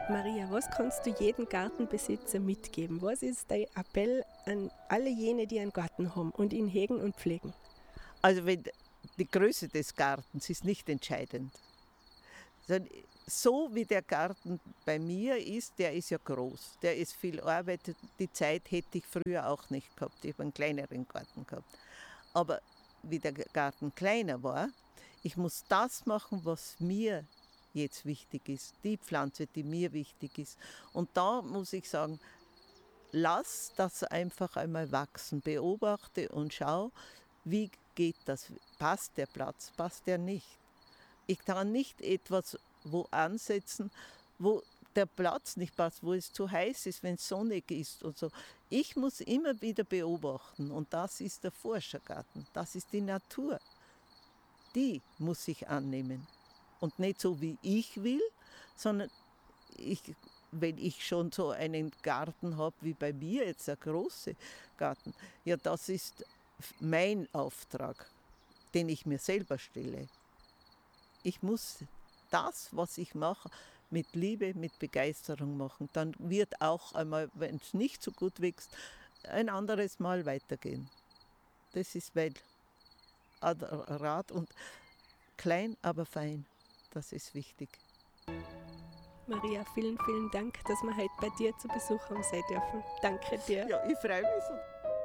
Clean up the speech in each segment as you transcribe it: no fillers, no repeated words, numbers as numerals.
Maria, was kannst du jedem Gartenbesitzer mitgeben? Was ist dein Appell an alle jene, die einen Garten haben und ihn hegen und pflegen? Also die Größe des Gartens ist nicht entscheidend. So wie der Garten bei mir ist, der ist ja groß, der ist viel Arbeit. Die Zeit hätte ich früher auch nicht gehabt. Ich habe einen kleineren Garten gehabt. Aber wie der Garten kleiner war, ich muss das machen, was mir jetzt wichtig ist, die Pflanze, die mir wichtig ist. Und da muss ich sagen, lass das einfach einmal wachsen, beobachte und schau, wie geht das, passt der Platz, passt der nicht. Ich kann nicht etwas wo ansetzen, wo der Platz nicht passt, wo es zu heiß ist, wenn es sonnig ist und so. Ich muss immer wieder beobachten und das ist der Forschergarten, das ist die Natur. Die muss ich annehmen. Und nicht so, wie ich will, sondern wenn ich schon so einen Garten habe, wie bei mir jetzt, ein großer Garten, ja, das ist mein Auftrag, den ich mir selber stelle. Ich muss das, was ich mache, mit Liebe, mit Begeisterung machen. Dann wird auch einmal, wenn es nicht so gut wächst, ein anderes Mal weitergehen. Das ist mein Rat und klein, aber fein. Das ist wichtig. Maria, vielen, vielen Dank, dass wir heute bei dir zu Besuch haben sein dürfen. Danke dir. Ja, ich freue mich so.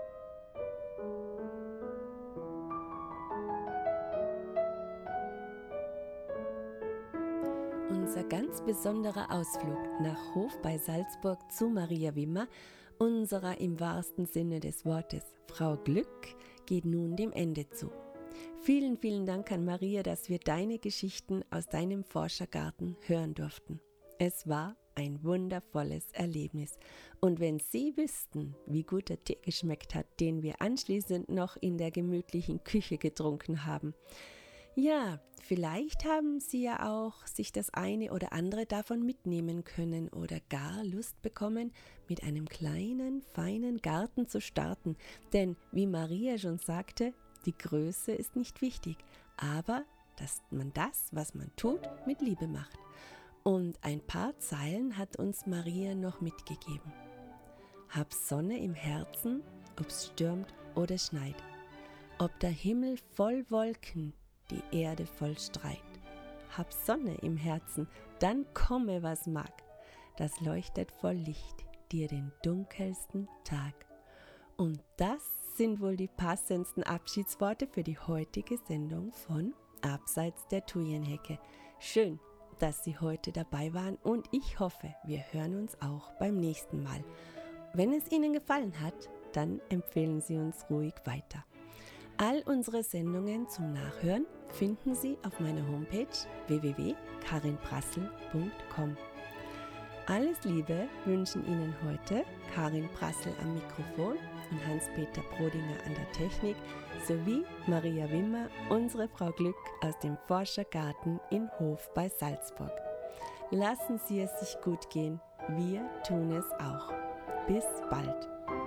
Unser ganz besonderer Ausflug nach Hof bei Salzburg zu Maria Wimmer, unserer im wahrsten Sinne des Wortes Frau Glück, geht nun dem Ende zu. Vielen, vielen Dank an Maria, dass wir deine Geschichten aus deinem Forschergarten hören durften. Es war ein wundervolles Erlebnis. Und wenn Sie wüssten, wie gut der Tee geschmeckt hat, den wir anschließend noch in der gemütlichen Küche getrunken haben. Ja, vielleicht haben Sie ja auch sich das eine oder andere davon mitnehmen können oder gar Lust bekommen, mit einem kleinen, feinen Garten zu starten. Denn, wie Maria schon sagte, die Größe ist nicht wichtig, aber dass man das, was man tut, mit Liebe macht. Und ein paar Zeilen hat uns Maria noch mitgegeben. Hab Sonne im Herzen, ob's stürmt oder schneit. Ob der Himmel voll Wolken, die Erde voll Streit. Hab Sonne im Herzen, dann komme, was mag. Das leuchtet voll Licht dir den dunkelsten Tag. Und das sind wohl die passendsten Abschiedsworte für die heutige Sendung von Abseits der Thujenhecke. Schön, dass Sie heute dabei waren und ich hoffe, wir hören uns auch beim nächsten Mal. Wenn es Ihnen gefallen hat, dann empfehlen Sie uns ruhig weiter. All unsere Sendungen zum Nachhören finden Sie auf meiner Homepage www.karinprassel.com. Alles Liebe wünschen Ihnen heute Karin Prassel am Mikrofon und Hans-Peter Brodinger an der Technik sowie Maria Wimmer, unsere Frau Glück aus dem Forschergarten in Hof bei Salzburg. Lassen Sie es sich gut gehen, wir tun es auch. Bis bald.